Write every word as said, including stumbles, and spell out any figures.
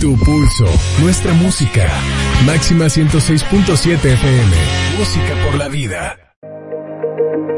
Tu pulso, nuestra música. Máxima ciento seis punto siete F M. Música por la vida.